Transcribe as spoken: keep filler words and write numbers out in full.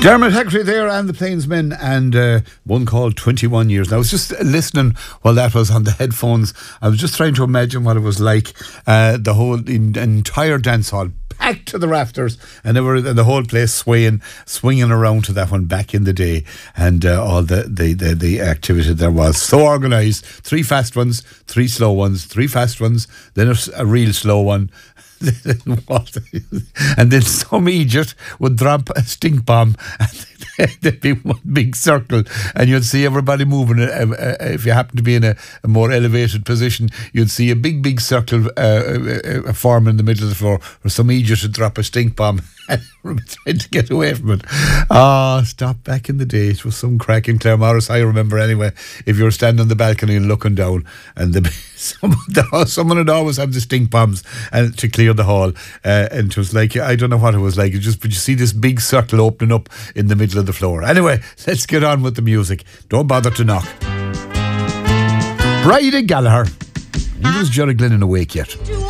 Dermot Hectory there and the Plainsmen, and uh, one called twenty-one years. Now, I was just listening while that was on the headphones. I was just trying to imagine what it was like, uh, the whole in, entire dance hall packed to the rafters, and, they were, and the whole place swaying, swinging around to that one back in the day, and uh, all the, the, the, the activity there was. So organised, three fast ones, three slow ones, three fast ones, then a, a real slow one. And then some idiot would drop a stink bomb and there'd be one big circle and you'd see everybody moving. If you happen to be in a, a more elevated position, you'd see a big big circle uh, uh, form in the middle of the floor where some idiot would drop a stink bomb and trying to get away from it. Ah, oh, stop. Back in the day it was some crack in Claremorris, I remember anyway. If you were standing on the balcony and looking down, and the, someone, someone would always have the stink bombs and to clear the hall, uh, and it was like, I don't know what it was like, it just, but you see this big circle opening up in the middle of the floor. Anyway, let's get on with the music. Don't bother to knock. Bridie Gallagher. He was Jerry Glennon awake yet?